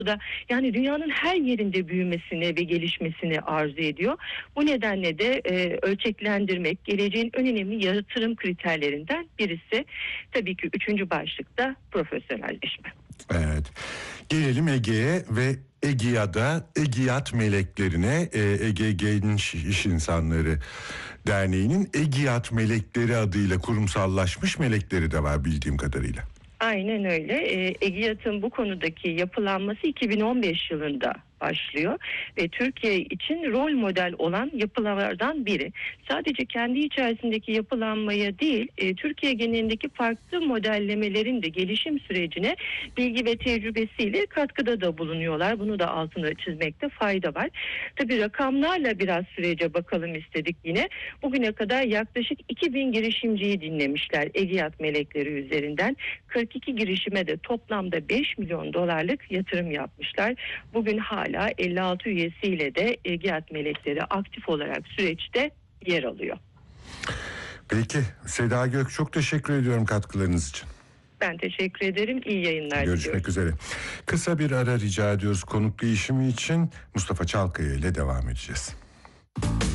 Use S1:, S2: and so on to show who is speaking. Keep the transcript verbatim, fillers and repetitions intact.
S1: da, yani dünyanın her yerinde büyümesini ve gelişmesini arzu ediyor. Bu nedenle de e, ölçeklendirmek geleceğin en önemli yatırım kriterlerinden birisi. Tabii ki üçüncü başlıkta profesyonelleşme.
S2: Evet. Gelelim Ege'ye ve Egea'da Egiyat meleklerine. e, Ege Genç İş İnsanları Derneği'nin Egiyat melekleri adıyla kurumsallaşmış melekleri de var bildiğim kadarıyla.
S1: Aynen öyle. E, Egiyat'ın bu konudaki yapılanması iki bin on beş yılında başlıyor ve Türkiye için rol model olan yapılardan biri. Sadece kendi içerisindeki yapılanmaya değil, e, Türkiye genelindeki farklı modellemelerin de gelişim sürecine bilgi ve tecrübesiyle katkıda da bulunuyorlar. Bunu da altını çizmekte fayda var. Tabii rakamlarla biraz sürece bakalım istedik yine. Bugüne kadar yaklaşık iki bin girişimciyi dinlemişler Egiyat melekleri üzerinden. kırk iki girişime de toplamda beş milyon dolarlık yatırım yapmışlar. Bugün hala elli altı üyesiyle de Egiyat melekleri aktif olarak süreçte yer alıyor.
S2: Peki Seda Gök, çok teşekkür ediyorum katkılarınız için.
S1: Ben teşekkür ederim. İyi yayınlar
S2: Görüşmek
S1: diliyorum.
S2: üzere. Kısa bir ara rica ediyoruz. Konuk değişimi için Mustafa Çalkaya ile devam edeceğiz.